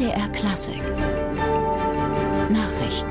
MDR Klassik Nachrichten.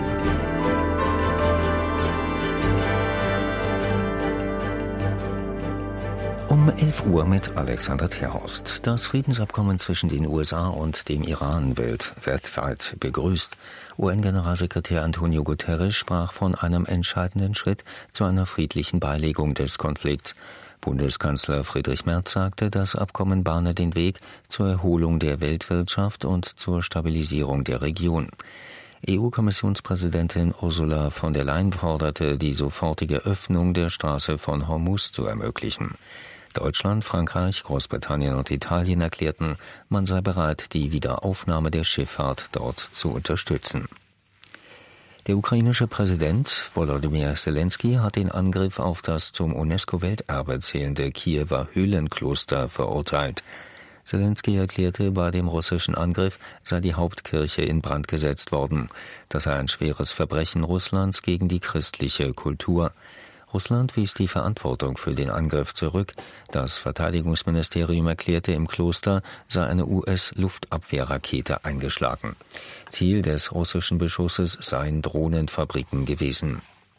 Um 11 Uhr mit Alexander Terhorst. Das Friedensabkommen zwischen den USA und dem Iran wird weltweit begrüßt. UN-Generalsekretär Antonio Guterres sprach von einem entscheidenden Schritt zu einer friedlichen Beilegung des Konflikts. Bundeskanzler Friedrich Merz sagte, das Abkommen bahne den Weg zur Erholung der Weltwirtschaft und zur Stabilisierung der Region. EU-Kommissionspräsidentin Ursula von der Leyen forderte, die sofortige Öffnung der Straße von Hormuz zu ermöglichen. Deutschland, Frankreich, Großbritannien und Italien erklärten, man sei bereit, die Wiederaufnahme der Schifffahrt dort zu unterstützen. Der ukrainische Präsident Volodymyr Zelensky hat den Angriff auf das zum UNESCO-Welterbe zählende Kiewer Höhlenkloster verurteilt. Zelensky erklärte, bei dem russischen Angriff sei die Hauptkirche in Brand gesetzt worden. Das sei ein schweres Verbrechen Russlands gegen die christliche Kultur. Russland wies die Verantwortung für den Angriff zurück. Das Verteidigungsministerium erklärte, im Kloster sei eine US-Luftabwehrrakete eingeschlagen. Ziel des russischen Beschusses seien Drohnenfabriken gewesen.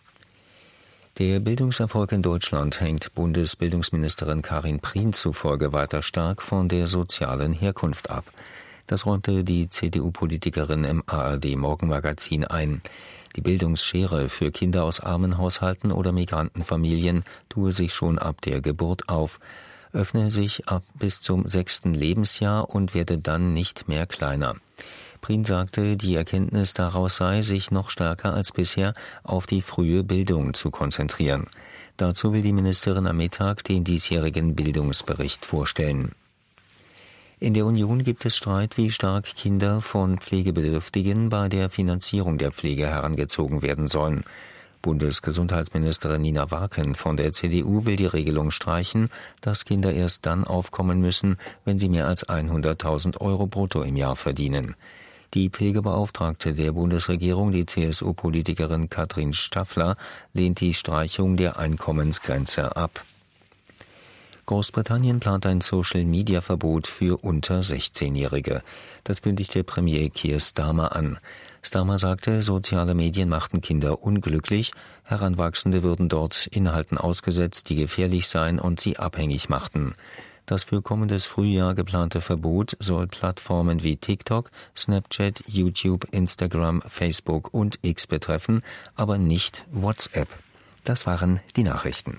Der Bildungserfolg in Deutschland hängt Bundesbildungsministerin Karin Prien zufolge weiter stark von der sozialen Herkunft ab. Das räumte die CDU-Politikerin im ARD-Morgenmagazin ein. Die Bildungsschere für Kinder aus armen Haushalten oder Migrantenfamilien tue sich schon ab der Geburt auf, öffne sich ab bis zum 6. Lebensjahr und werde dann nicht mehr kleiner. Prien sagte, die Erkenntnis daraus sei, sich noch stärker als bisher auf die frühe Bildung zu konzentrieren. Dazu will die Ministerin am Mittag den diesjährigen Bildungsbericht vorstellen. In der Union gibt es Streit, wie stark Kinder von Pflegebedürftigen bei der Finanzierung der Pflege herangezogen werden sollen. Bundesgesundheitsministerin Nina Warken von der CDU will die Regelung streichen, dass Kinder erst dann aufkommen müssen, wenn sie mehr als 100.000 Euro brutto im Jahr verdienen. Die Pflegebeauftragte der Bundesregierung, die CSU-Politikerin Katrin Staffler, lehnt die Streichung der Einkommensgrenze ab. Großbritannien plant ein Social-Media-Verbot für unter 16-Jährige. Das kündigte Premier Keir Starmer an. Starmer sagte, soziale Medien machten Kinder unglücklich, Heranwachsende würden dort Inhalten ausgesetzt, die gefährlich seien und sie abhängig machten. Das für kommendes Frühjahr geplante Verbot soll Plattformen wie TikTok, Snapchat, YouTube, Instagram, Facebook und X betreffen, aber nicht WhatsApp. Das waren die Nachrichten.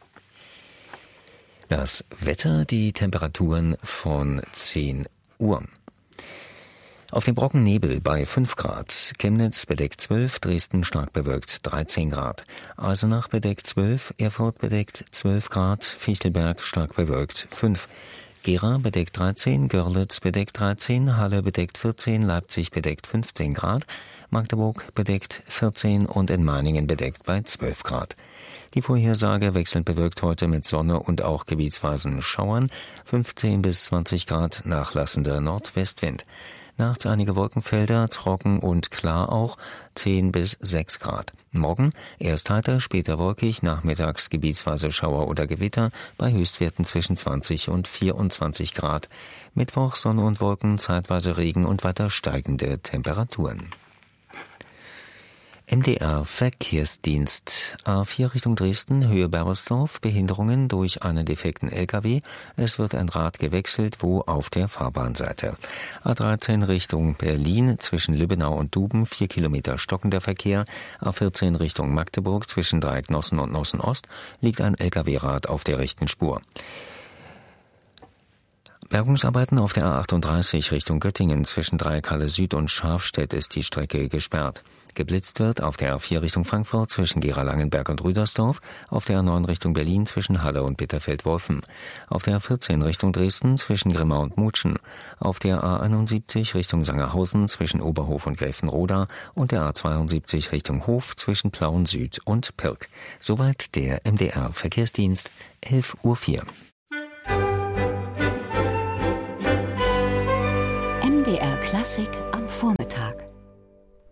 Das Wetter, die Temperaturen von 10 Uhr. Auf dem Brocken Nebel bei 5 Grad, Chemnitz bedeckt 12, Dresden stark bewölkt 13 Grad, Eisenach bedeckt 12, Erfurt bedeckt 12 Grad, Fichtelberg stark bewölkt 5, Gera bedeckt 13, Görlitz bedeckt 13, Halle bedeckt 14, Leipzig bedeckt 15 Grad, Magdeburg bedeckt 14 und in Meiningen bedeckt bei 12 Grad. Die Vorhersage wechselnd bewölkt heute mit Sonne und auch gebietsweisen Schauern, 15 bis 20 Grad nachlassender Nordwestwind. Nachts einige Wolkenfelder, trocken und klar auch, 10 bis 6 Grad. Morgen erst heiter, später wolkig, nachmittags gebietsweise Schauer oder Gewitter, bei Höchstwerten zwischen 20 und 24 Grad. Mittwoch Sonne und Wolken, zeitweise Regen und weiter steigende Temperaturen. MDR Verkehrsdienst. A4 Richtung Dresden, Höhe Berbersdorf, Behinderungen durch einen defekten LKW. Es wird ein Rad gewechselt, wo auf der Fahrbahnseite. A13 Richtung Berlin, zwischen Lübbenau und Duben, 4 Kilometer stockender Verkehr. A14 Richtung Magdeburg, zwischen Dreiecknossen und Nossen Ost, liegt ein LKW-Rad auf der rechten Spur. Bergungsarbeiten auf der A38 Richtung Göttingen, zwischen Dreieckhalle Süd und Scharfstedt ist die Strecke gesperrt. Geblitzt wird auf der A4 Richtung Frankfurt zwischen Gera-Langenberg und Rüdersdorf, auf der A9 Richtung Berlin zwischen Halle und Bitterfeld-Wolfen, auf der A14 Richtung Dresden zwischen Grimma und Mutschen, auf der A71 Richtung Sangerhausen zwischen Oberhof und Gräfenroda und der A72 Richtung Hof zwischen Plauen Süd und Pirk. Soweit der MDR Verkehrsdienst, 11:04 Uhr. MDR Klassik am Vormittag.